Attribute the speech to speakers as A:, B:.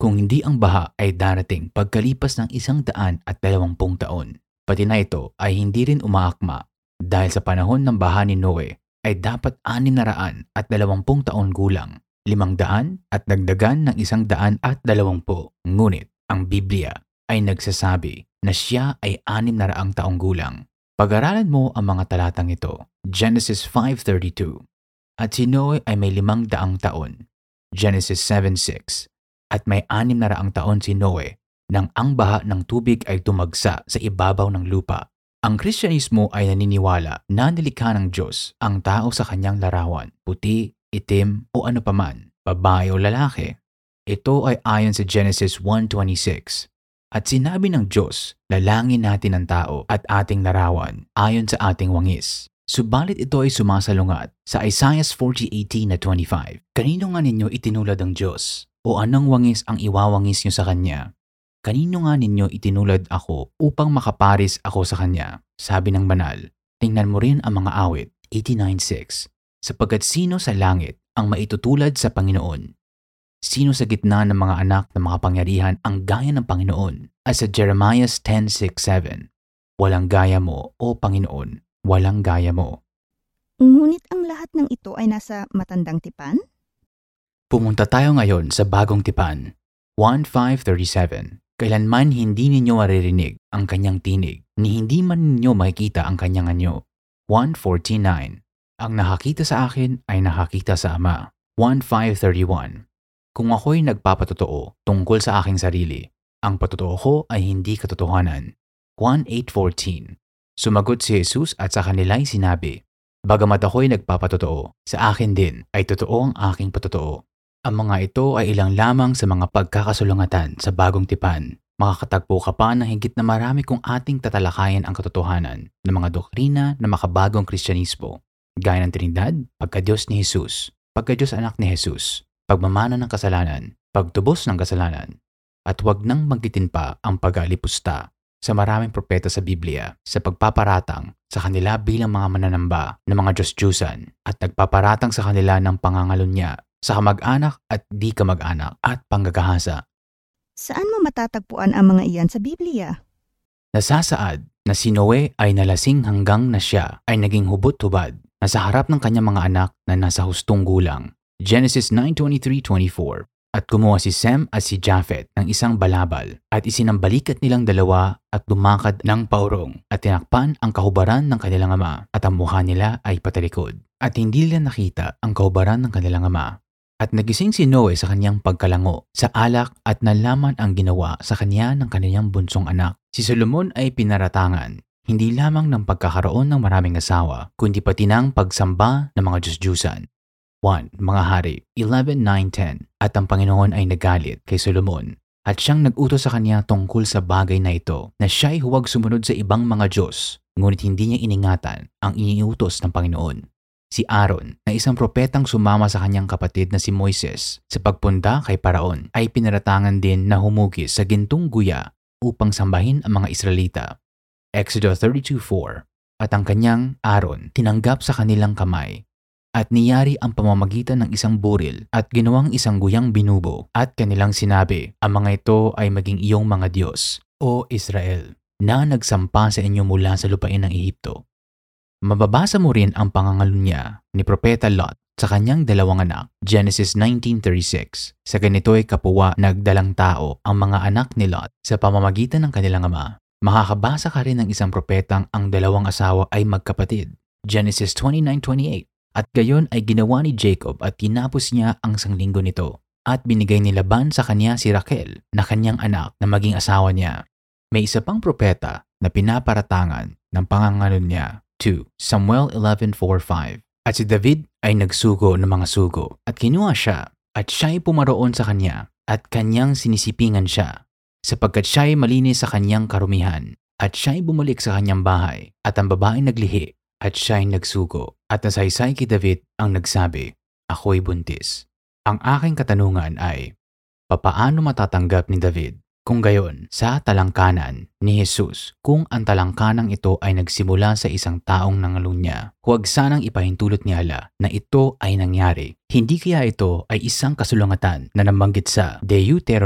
A: kung hindi ang baha ay darating pagkalipas ng 120 taon. Pati na ito ay hindi rin umaakma dahil sa panahon ng baha ni Noe ay dapat 620 taon gulang, 500 at dagdagan ng 120. Ngunit ang Biblia ay nagsasabi na siya ay 600 taong gulang. Pag-aralan mo ang mga talatang ito, Genesis 5:32, at si Noe ay may 500 taon, Genesis 7:6, at may 600 taon si Noe nang ang baha ng tubig ay tumagsa sa ibabaw ng lupa. Ang Kristyanismo ay naniniwala na nilikha ng Diyos ang tao sa kanyang larawan, puti, itim o ano paman, babae o lalaki. Ito ay ayon sa Genesis 1:26. At sinabi ng Diyos, lalangin natin ang tao at ating larawan ayon sa ating wangis. Subalit ito ay sumasalungat sa Isaiah 40:18-25. Kanino nga ninyo itinulad ang Diyos? O anong wangis ang iwawangis nyo sa Kanya? Kanino nga ninyo itinulad ako upang makaparis ako sa Kanya? Sabi ng banal, tingnan mo rin ang mga awit, 89:6. Sapagkat sino sa langit ang maitutulad sa Panginoon? Sino sa gitna ng mga anak ng makapangyarihan ang gaya ng Panginoon? At sa Jeremiah 10:6-7, walang gaya mo, O Panginoon, walang gaya mo.
B: Ngunit ang lahat ng ito ay nasa matandang tipan?
A: Pumunta tayo ngayon sa bagong tipan, 1:5-37. Kailanman hindi ninyo maririnig ang kanyang tinig, ni hindi man ninyo makikita ang kanyang anyo. 1:49. Ang nakakita sa akin ay nakakita sa Ama. 1:5-31. Kung ako'y nagpapatotoo tungkol sa aking sarili, ang patotoo ko ay hindi katotohanan. 1:8-14. Sumagot si Jesus at sa kanila'y sinabi, bagamat ako'y nagpapatotoo, sa akin din ay totoo ang aking patotoo. Ang mga ito ay ilang lamang sa mga pagkakasulungatan sa bagong tipan. Makakatagpo ka pa ng higit na marami kung ating tatalakayin ang katotohanan ng mga doktrina na makabagong Kristyanismo, gaya ng Trinidad, pagka-Diyos ni Jesus, pagka-Diyos anak ni Jesus, pagmamana ng kasalanan, pagtubos ng kasalanan, at huwag nang magtitin pa ang pag-aalipusta sa maraming propeta sa Biblia sa pagpaparatang sa kanila bilang mga mananamba ng mga Diyos-Diyusan at nagpaparatang sa kanila ng pangangalunya sa kamag-anak at di kamag-anak at panggagahasa.
B: Saan mo matatagpuan ang mga iyan sa Biblia?
A: Nasasaad na si Noe ay nalasing hanggang na siya ay naging hubot-hubad na sa harap ng kanyang mga anak na nasa hustong gulang. Genesis 9:23-24. At kumuha si Sem at si Japhet ng isang balabal at isinambalikat nilang dalawa at lumakad ng paurong at tinakpan ang kahubaran ng kanilang ama at ang mukha nila ay patalikod at hindi nila nakita ang kahubaran ng kanilang ama. At nagising si Noe sa kanyang pagkalango sa alak at nalaman ang ginawa sa kanya ng kanyang bunsong anak. Si Solomon ay pinaratangan hindi lamang ng pagkakaroon ng maraming asawa kundi pati ng pagsamba ng mga Diyos-Diyusan. 1. Mga Hari 11:9-10. At ang Panginoon ay nagalit kay Solomon at siyang nag-utos sa kanya tungkol sa bagay na ito na siya'y huwag sumunod sa ibang mga Diyos, ngunit hindi niya iningatan ang iniutos ng Panginoon. Si Aaron, na isang propetang sumama sa kanyang kapatid na si Moises sa pagpunta kay Paraon, ay pinaratangan din na humugis sa gintong guya upang sambahin ang mga Israelita. Exodo 32:4. At ang kanyang Aaron tinanggap sa kanilang kamay at niyari ang pamamagitan ng isang buril at ginawang isang guyang binubo at kanilang sinabi, ang mga ito ay maging iyong mga Diyos, O Israel, na nagsampa sa inyo mula sa lupain ng Ehipto. Mababasa mo rin ang pangangalunya ni Propeta Lot sa kanyang dalawang anak, Genesis 19:36. Sa ganito'y kapwa nagdalang tao ang mga anak ni Lot sa pamamagitan ng kanilang ama. Makakabasa ka rin ng isang propetang ang dalawang asawa ay magkapatid, Genesis 29:28. At gayon ay ginawa ni Jacob at tinapos niya ang sanglinggo nito at binigay ni Laban sa kanya si Raquel na kanyang anak na maging asawa niya. May isa pang propeta na pinaparatangan ng pangangalunya, 2 Samuel 11:4-5. At si David ay nagsugo ng mga sugo at kinuha siya at siya'y pumaroon sa kanya at kanyang sinisipingan siya sapagkat siya'y malinis sa kanyang karumihan at siya'y bumalik sa kanyang bahay at ang babae naglihi at siya'y nagsugo at nasaysay kay David ang nagsabi, ako'y buntis. Ang aking katanungan ay, papaano matatanggap ni David kung gayon sa talangkanan ni Jesus kung ang talangkanang ito ay nagsimula sa isang taong nangalunya? Huwag sanang ipahintulot ni Allah na ito ay nangyari. Hindi kaya ito ay isang kasulungatan na nabanggit sa Deuteronomy